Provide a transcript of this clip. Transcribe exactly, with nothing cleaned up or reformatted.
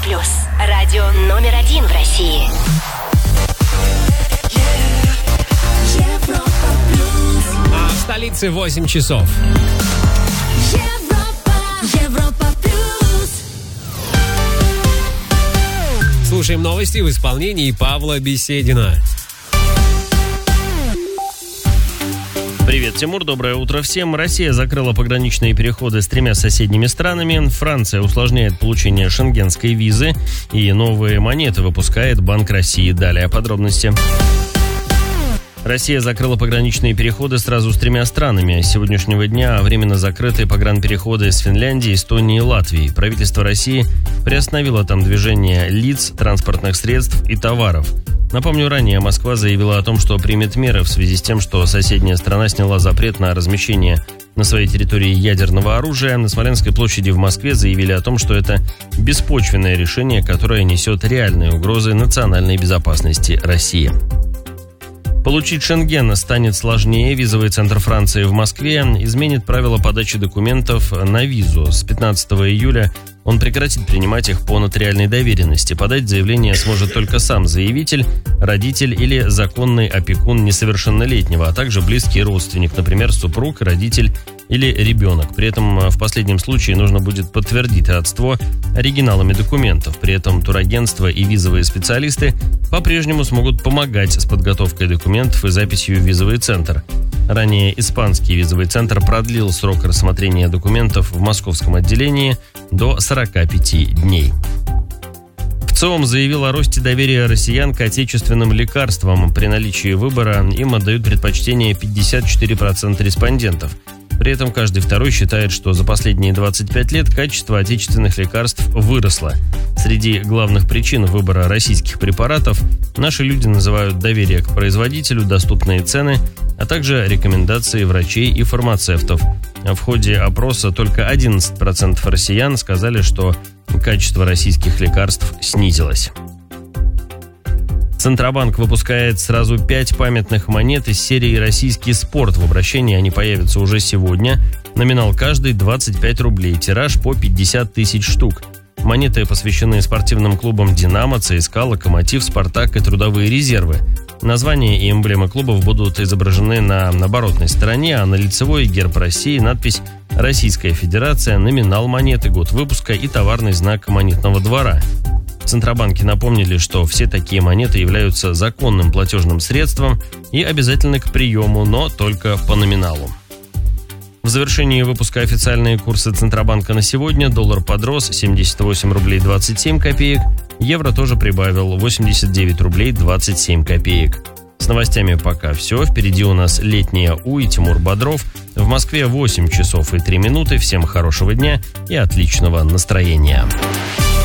Плюс. Радио номер один в России. А в столице восемь часов. Европа, Европа плюс. Слушаем новости в исполнении Павла Беседина. Привет, Тимур, доброе утро всем. Россия закрыла пограничные переходы с тремя соседними странами. Франция усложняет получение шенгенской визы. И новые монеты выпускает Банк России. Далее подробности. Россия закрыла пограничные переходы сразу с тремя странами. С сегодняшнего дня временно закрыты погранпереходы с Финляндией, Эстонией и Латвией. Правительство России приостановило там движение лиц, транспортных средств и товаров. Напомню, ранее Москва заявила о том, что примет меры в связи с тем, что соседняя страна сняла запрет на размещение на своей территории ядерного оружия. На Смоленской площади в Москве заявили о том, что это беспочвенное решение, которое несет реальные угрозы национальной безопасности России. Получить Шенген станет сложнее. Визовый центр Франции в Москве изменит правила подачи документов на визу. С пятнадцатого июля он прекратит принимать их по нотариальной доверенности. Подать заявление сможет только сам заявитель, родитель или законный опекун несовершеннолетнего, а также близкий родственник, например, супруг, родитель или ребенок. При этом в последнем случае нужно будет подтвердить родство оригиналами документов. При этом турагентства и визовые специалисты по-прежнему смогут помогать с подготовкой документов и записью в визовый центр. Ранее испанский визовый центр продлил срок рассмотрения документов в московском отделении до сорока пяти дней. ВЦИОМ заявил о росте доверия россиян к отечественным лекарствам. При наличии выбора им отдают предпочтение пятьдесят четыре процента респондентов. При этом каждый второй считает, что за последние двадцать пять лет качество отечественных лекарств выросло. Среди главных причин выбора российских препаратов наши люди называют доверие к производителю, доступные цены, а также рекомендации врачей и фармацевтов. В ходе опроса только одиннадцать процентов россиян сказали, что качество российских лекарств снизилось. Центробанк выпускает сразу пять памятных монет из серии «Российский спорт». В обращении они появятся уже сегодня. Номинал каждой двадцать пять рублей, тираж по пятьдесят тысяч штук. Монеты посвящены спортивным клубам «Динамо», ЦСКА, «Локомотив», «Спартак» и «Трудовые резервы». Названия и эмблемы клубов будут изображены на оборотной стороне, а на лицевой герб России, надпись «Российская Федерация», номинал монеты, год выпуска и товарный знак монетного двора. В Центробанке напомнили, что все такие монеты являются законным платежным средством и обязательны к приему, но только по номиналу. В завершении выпуска официальные курсы Центробанка на сегодня. Доллар подрос семьдесят восемь рублей двадцать семь копеек, евро тоже прибавил восемьдесят девять рублей двадцать семь копеек. С новостями пока все. Впереди у нас летняя У и Тимур Бодров. В Москве восемь часов и три минуты. Всем хорошего дня и отличного настроения.